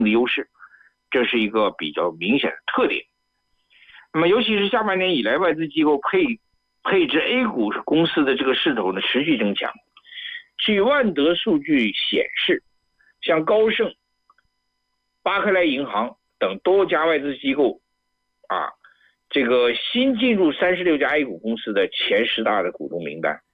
的优势，这是一个比较明显的特点。那么尤其是下半年以来，外资机构配置 A 股公司的这个势头呢持续增强。据万德数据显示，像高盛、巴克莱银行等多家外资机构这个新进入36家 A 股公司的前10大的股东名单，